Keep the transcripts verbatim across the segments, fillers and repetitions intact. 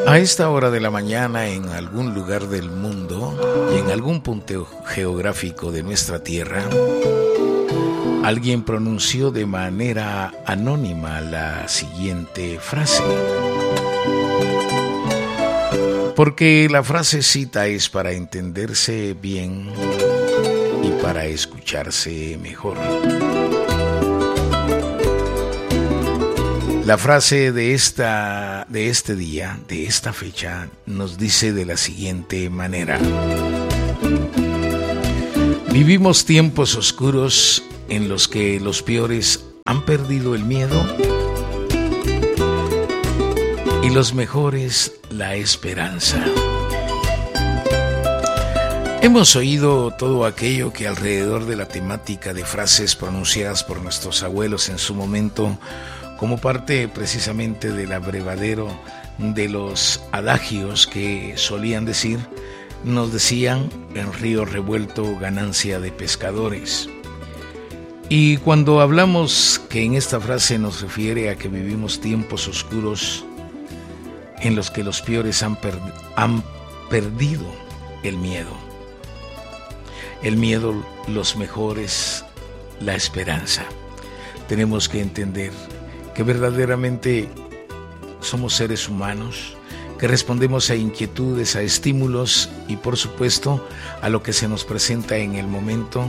A esta hora de la mañana, en algún lugar del mundo y en algún punto geográfico de nuestra tierra, alguien pronunció de manera anónima la siguiente frase. Porque la frasecita es para entenderse bien y para escucharse mejor. La frase de esta, de este día, de esta fecha, nos dice de la siguiente manera: vivimos tiempos oscuros en los que los peores han perdido el miedo y los mejores la esperanza. Hemos oído todo aquello que alrededor de la temática de frases pronunciadas por nuestros abuelos en su momento, como parte precisamente del abrevadero de los adagios que solían decir, nos decían: en río revuelto, ganancia de pescadores. Y cuando hablamos que en esta frase nos refiere a que vivimos tiempos oscuros en los que los peores han, per- han perdido el miedo. El miedo, los mejores, la esperanza. Tenemos que entender que verdaderamente somos seres humanos, que respondemos a inquietudes, a estímulos y por supuesto a lo que se nos presenta en el momento,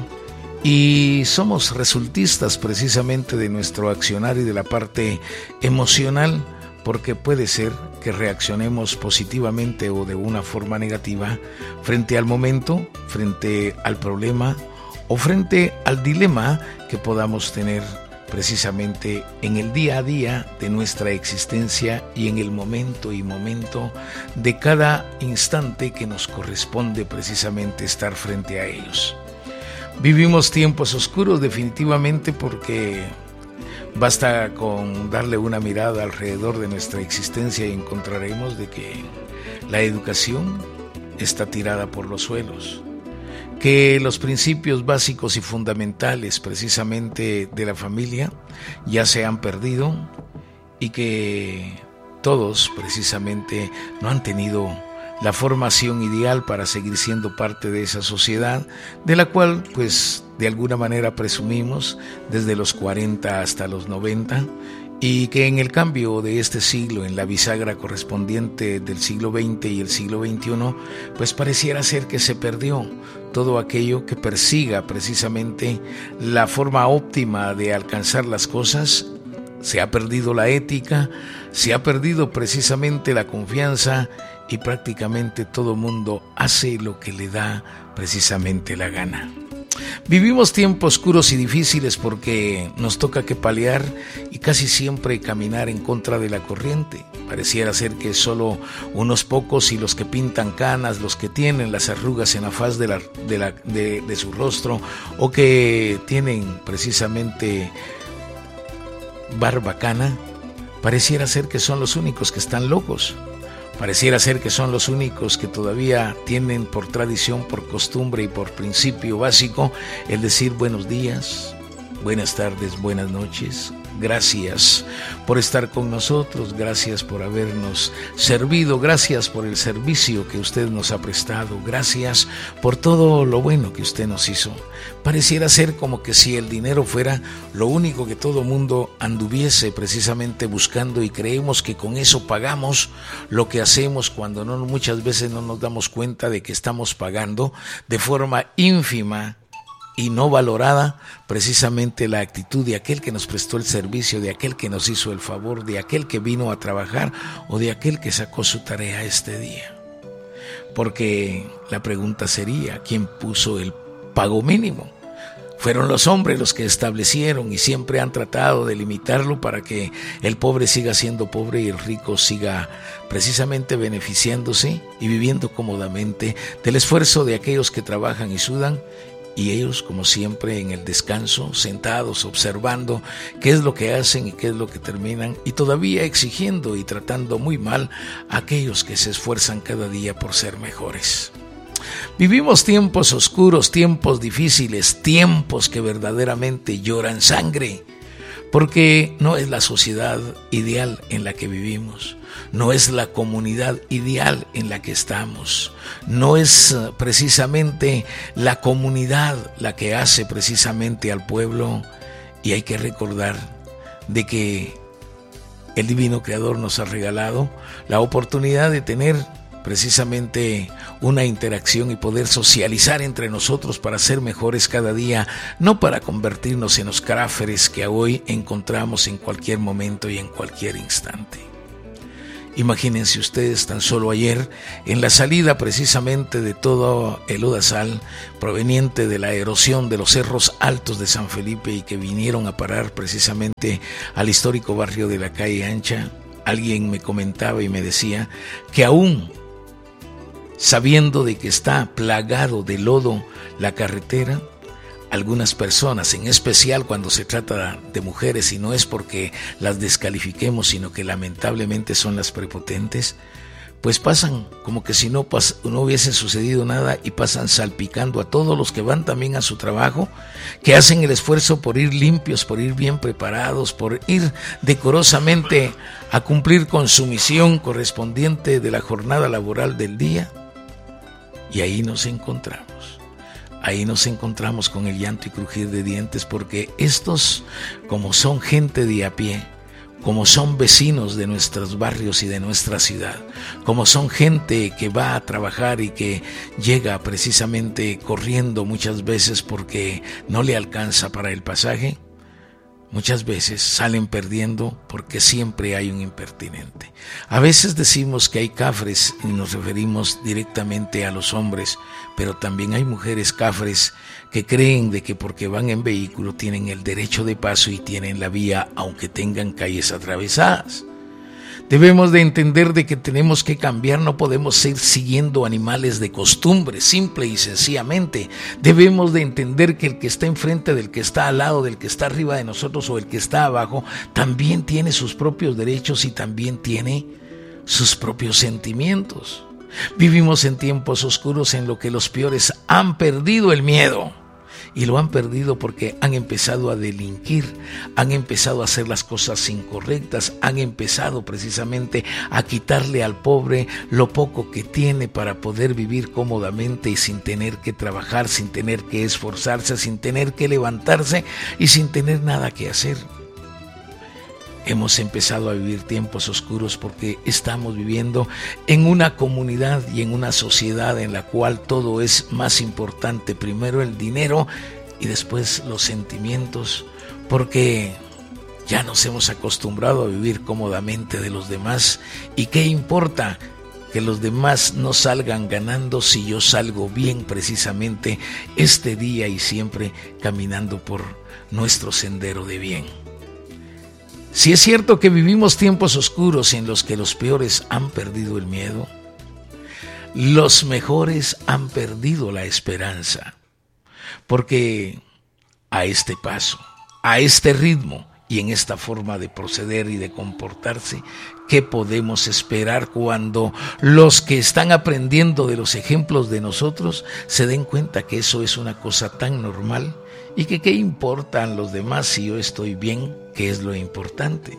y somos resultistas precisamente de nuestro accionar y de la parte emocional, porque puede ser que reaccionemos positivamente o de una forma negativa frente al momento, frente al problema o frente al dilema que podamos tener precisamente en el día a día de nuestra existencia y en el momento y momento de cada instante que nos corresponde precisamente estar frente a ellos. Vivimos tiempos oscuros definitivamente, porque basta con darle una mirada alrededor de nuestra existencia y encontraremos de que la educación está tirada por los suelos, que los principios básicos y fundamentales precisamente de la familia ya se han perdido y que todos precisamente no han tenido la formación ideal para seguir siendo parte de esa sociedad, de la cual pues de alguna manera presumimos desde los cuarenta hasta los noventa, y que en el cambio de este siglo, en la bisagra correspondiente del siglo veinte y el siglo veintiuno, pues pareciera ser que se perdió todo aquello que persiga precisamente la forma óptima de alcanzar las cosas. Se ha perdido la ética, se ha perdido precisamente la confianza, y prácticamente todo mundo hace lo que le da precisamente la gana. Vivimos tiempos oscuros y difíciles porque nos toca que paliar y casi siempre caminar en contra de la corriente. Pareciera ser que solo unos pocos y los que pintan canas, los que tienen las arrugas en la faz de, la, de, la, de, de su rostro, o que tienen precisamente barbacana, pareciera ser que son los únicos que están locos. Pareciera ser que son los únicos que todavía tienen por tradición, por costumbre y por principio básico el decir buenos días, buenas tardes, buenas noches. Gracias por estar con nosotros, gracias por habernos servido, gracias por el servicio que usted nos ha prestado, gracias por todo lo bueno que usted nos hizo. Pareciera ser como que si el dinero fuera lo único que todo mundo anduviese precisamente buscando, y creemos que con eso pagamos lo que hacemos, cuando no, muchas veces no nos damos cuenta de que estamos pagando de forma ínfima y no valorada precisamente la actitud de aquel que nos prestó el servicio, de aquel que nos hizo el favor, de aquel que vino a trabajar o de aquel que sacó su tarea este día. Porque la pregunta sería: ¿quién puso el pago mínimo? Fueron los hombres los que establecieron, y siempre han tratado de limitarlo para que el pobre siga siendo pobre y el rico siga precisamente beneficiándose y viviendo cómodamente del esfuerzo de aquellos que trabajan y sudan, y ellos, como siempre, en el descanso, sentados, observando qué es lo que hacen y qué es lo que terminan, y todavía exigiendo y tratando muy mal a aquellos que se esfuerzan cada día por ser mejores. Vivimos tiempos oscuros, tiempos difíciles, tiempos que verdaderamente lloran sangre, porque no es la sociedad ideal en la que vivimos, no es la comunidad ideal en la que estamos, no es precisamente la comunidad la que hace precisamente al pueblo, y hay que recordar de que el Divino Creador nos ha regalado la oportunidad de tener precisamente una interacción y poder socializar entre nosotros para ser mejores cada día, no para convertirnos en los caráferes que hoy encontramos en cualquier momento y en cualquier instante. Imagínense ustedes tan solo ayer, en la salida precisamente de todo el lodazal proveniente de la erosión de los cerros altos de San Felipe y que vinieron a parar precisamente al histórico barrio de la Calle Ancha, alguien me comentaba y me decía que aún sabiendo de que está plagado de lodo la carretera, algunas personas, en especial cuando se trata de mujeres, y no es porque las descalifiquemos, sino que lamentablemente son las prepotentes, pues pasan como que si no, pas- no hubiese sucedido nada y pasan salpicando a todos los que van también a su trabajo, que hacen el esfuerzo por ir limpios, por ir bien preparados, por ir decorosamente a cumplir con su misión correspondiente de la jornada laboral del día. Y ahí nos encontramos. Ahí nos encontramos con el llanto y crujir de dientes, porque estos, como son gente de a pie, como son vecinos de nuestros barrios y de nuestra ciudad, como son gente que va a trabajar y que llega precisamente corriendo muchas veces porque no le alcanza para el pasaje, muchas veces salen perdiendo porque siempre hay un impertinente. A veces decimos que hay cafres y nos referimos directamente a los hombres, pero también hay mujeres cafres que creen de que porque van en vehículo tienen el derecho de paso y tienen la vía aunque tengan calles atravesadas. Debemos de entender de que tenemos que cambiar, no podemos ir siguiendo animales de costumbre, simple y sencillamente. Debemos de entender que el que está enfrente del que está al lado, del que está arriba de nosotros o el que está abajo, también tiene sus propios derechos y también tiene sus propios sentimientos. Vivimos en tiempos oscuros en lo que los peores han perdido el miedo. Y lo han perdido porque han empezado a delinquir, han empezado a hacer las cosas incorrectas, han empezado precisamente a quitarle al pobre lo poco que tiene para poder vivir cómodamente y sin tener que trabajar, sin tener que esforzarse, sin tener que levantarse y sin tener nada que hacer. Hemos empezado a vivir tiempos oscuros porque estamos viviendo en una comunidad y en una sociedad en la cual todo es más importante. Primero el dinero y después los sentimientos, porque ya nos hemos acostumbrado a vivir cómodamente de los demás. ¿Y qué importa que los demás no salgan ganando si yo salgo bien precisamente este día y siempre caminando por nuestro sendero de bien? Si es cierto que vivimos tiempos oscuros en los que los peores han perdido el miedo, los mejores han perdido la esperanza, porque a este paso, a este ritmo y en esta forma de proceder y de comportarse, ¿qué podemos esperar cuando los que están aprendiendo de los ejemplos de nosotros se den cuenta que eso es una cosa tan normal y que qué importan los demás si yo estoy bien, que es lo importante?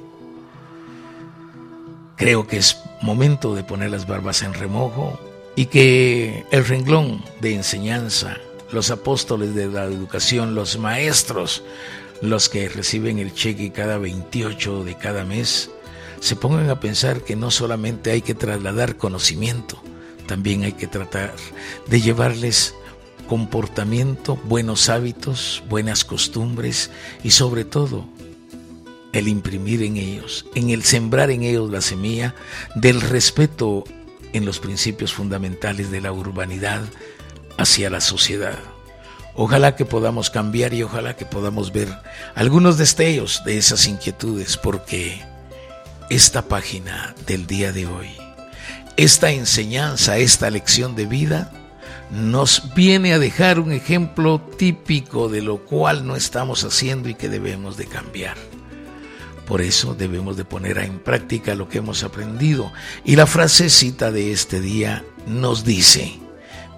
Creo que es momento de poner las barbas en remojo y que el renglón de enseñanza, los apóstoles de la educación, los maestros, los que reciben el cheque cada veintiocho de cada mes, se pongan a pensar que no solamente hay que trasladar conocimiento, también hay que tratar de llevarles comportamiento, buenos hábitos, buenas costumbres y sobre todo el imprimir en ellos, en el sembrar en ellos la semilla del respeto en los principios fundamentales de la urbanidad hacia la sociedad. Ojalá que podamos cambiar y ojalá que podamos ver algunos destellos de esas inquietudes, porque esta página del día de hoy, esta enseñanza, esta lección de vida, nos viene a dejar un ejemplo típico de lo cual no estamos haciendo y que debemos de cambiar. Por eso debemos de poner en práctica lo que hemos aprendido. Y la frasecita de este día nos dice: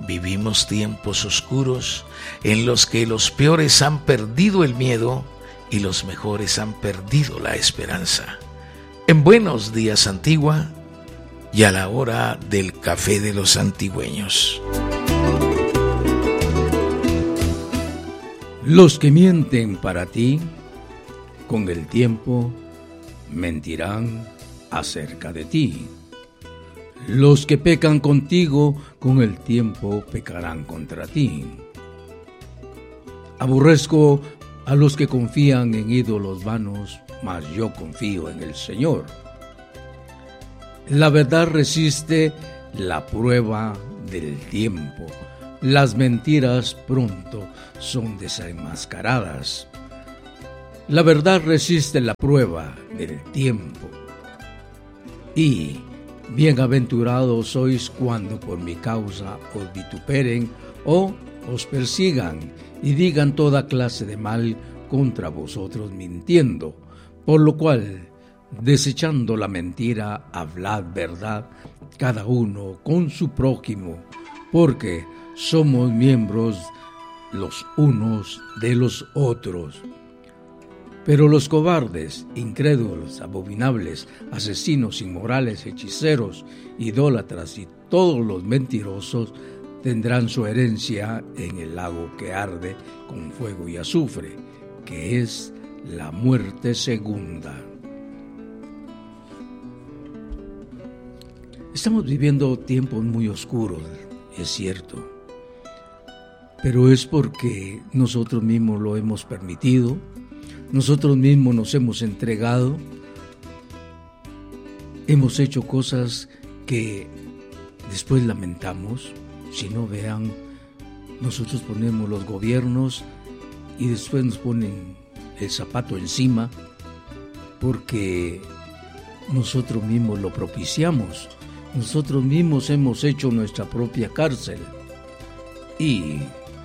vivimos tiempos oscuros en los que los peores han perdido el miedo y los mejores han perdido la esperanza. En Buenos Días Antigua y a la hora del café de los antigüeños. Los que mienten para ti, con el tiempo mentirán acerca de ti. Los que pecan contigo, con el tiempo pecarán contra ti. Aborrezco a los que confían en ídolos vanos, mas yo confío en el Señor. La verdad resiste la prueba del tiempo. Las mentiras pronto son desenmascaradas. La verdad resiste la prueba del tiempo. Y bienaventurados sois cuando por mi causa os vituperen o os persigan y digan toda clase de mal contra vosotros mintiendo. Por lo cual, desechando la mentira, hablad verdad, cada uno con su prójimo, porque somos miembros los unos de los otros. Pero los cobardes, incrédulos, abominables, asesinos, inmorales, hechiceros, idólatras y todos los mentirosos tendrán su herencia en el lago que arde con fuego y azufre, que es la muerte segunda. Estamos viviendo tiempos muy oscuros, es cierto, pero es porque nosotros mismos lo hemos permitido, nosotros mismos nos hemos entregado, hemos hecho cosas que después lamentamos. Si no, vean, nosotros ponemos los gobiernos y después nos ponen el zapato encima porque nosotros mismos lo propiciamos, nosotros mismos hemos hecho nuestra propia cárcel. Y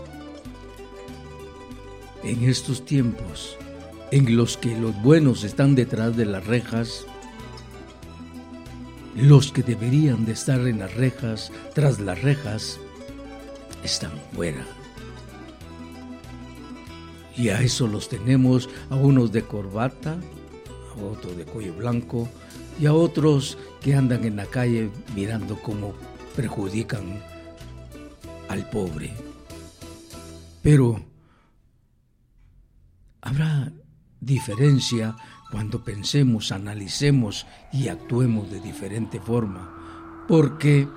en estos tiempos en los que los buenos están detrás de las rejas, los que deberían de estar en las rejas, tras las rejas, están fuera. Y a eso los tenemos, a unos de corbata, a otros de cuello blanco y a otros que andan en la calle mirando cómo perjudican al pobre. Pero habrá diferencia cuando pensemos, analicemos y actuemos de diferente forma, porque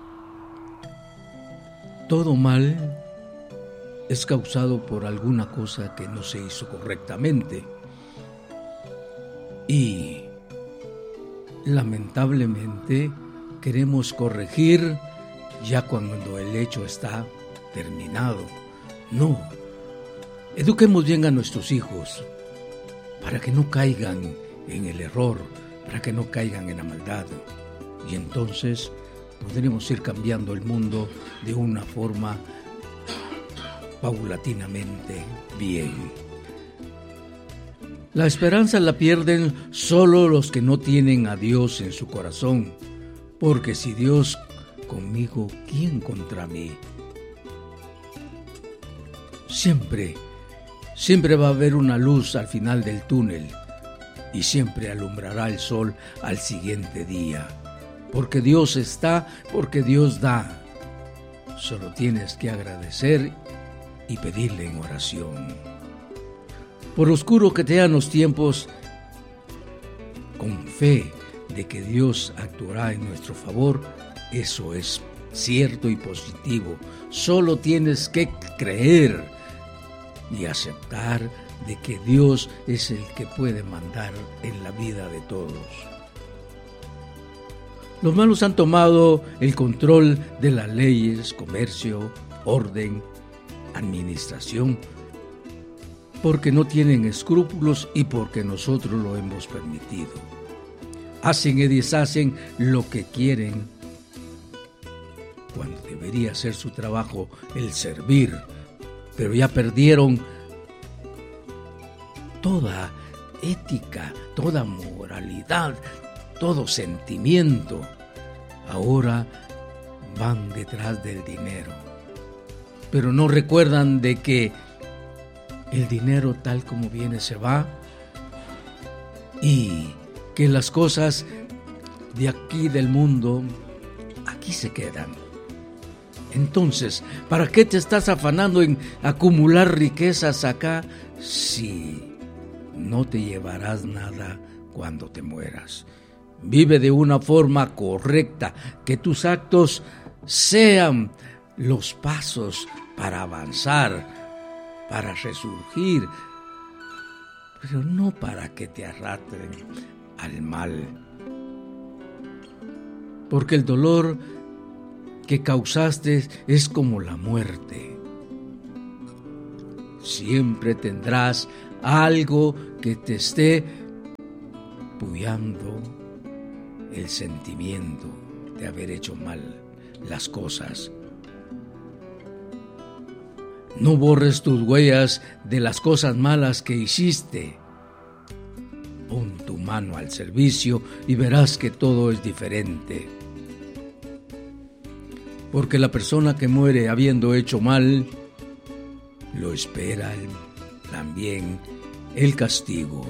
todo mal es causado por alguna cosa que no se hizo correctamente y lamentablemente queremos corregir ya cuando el hecho está terminado. No, eduquemos bien a nuestros hijos para que no caigan en el error, para que no caigan en la maldad. Y entonces podremos ir cambiando el mundo de una forma paulatinamente bien. La esperanza la pierden solo los que no tienen a Dios en su corazón, porque si Dios conmigo, ¿quién contra mí? Siempre Siempre va a haber una luz al final del túnel y siempre alumbrará el sol al siguiente día. Porque Dios está, porque Dios da. Solo tienes que agradecer y pedirle en oración. Por oscuro que te sean los tiempos, con fe de que Dios actuará en nuestro favor, eso es cierto y positivo. Solo tienes que creer y aceptar de que Dios es el que puede mandar en la vida de todos. Los malos han tomado el control de las leyes, comercio, orden, administración, porque no tienen escrúpulos y porque nosotros lo hemos permitido. Hacen y deshacen lo que quieren, cuando debería ser su trabajo el servir, pero ya perdieron toda ética, toda moralidad, todo sentimiento. Ahora van detrás del dinero, pero no recuerdan de que el dinero tal como viene se va y que las cosas de aquí del mundo aquí se quedan. Entonces, ¿para qué te estás afanando en acumular riquezas acá si no te llevarás nada cuando te mueras? Vive de una forma correcta, que tus actos sean los pasos para avanzar, para resurgir, pero no para que te arrastren al mal. Porque el dolor que causaste es como la muerte. Siempre tendrás algo que te esté puyando el sentimiento de haber hecho mal las cosas. No borres tus huellas de las cosas malas que hiciste. Pon tu mano al servicio y verás que todo es diferente. Porque la persona que muere habiendo hecho mal, lo espera el, también el castigo.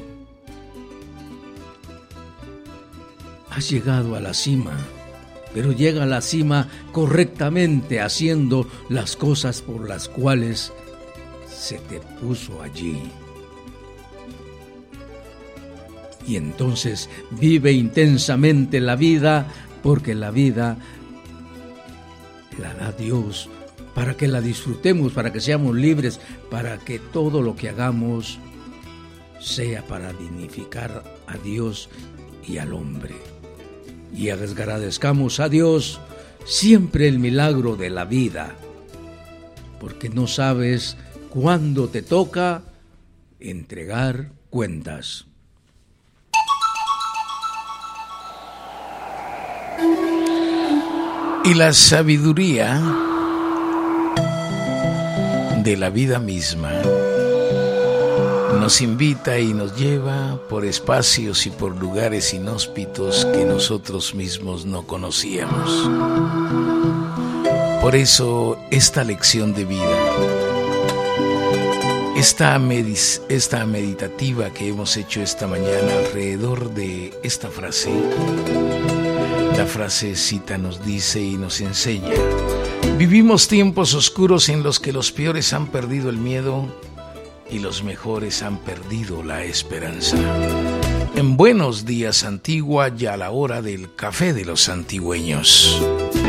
Has llegado a la cima, pero llega a la cima correctamente, haciendo las cosas por las cuales se te puso allí. Y entonces vive intensamente la vida, porque la vida la da Dios para que la disfrutemos, para que seamos libres, para que todo lo que hagamos sea para dignificar a Dios y al hombre. Y agradezcamos a Dios siempre el milagro de la vida, porque no sabes cuándo te toca entregar cuentas. Y la sabiduría de la vida misma nos invita y nos lleva por espacios y por lugares inhóspitos que nosotros mismos no conocíamos. Por eso esta lección de vida, esta, medis, esta meditativa que hemos hecho esta mañana alrededor de esta frase, la frasecita nos dice y nos enseña: vivimos tiempos oscuros en los que los peores han perdido el miedo y los mejores han perdido la esperanza. En Buenos Días Antigua, ya a la hora del café de los antigüeños.